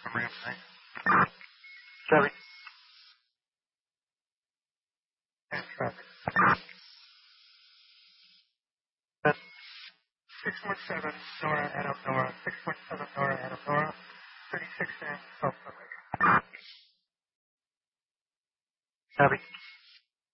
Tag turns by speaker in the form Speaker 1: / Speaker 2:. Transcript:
Speaker 1: Ramp 9. Chevy. And traffic. 617 Nora, Adam Nora, 617 Nora, Adam Nora, 36 and South Summit. Chevy.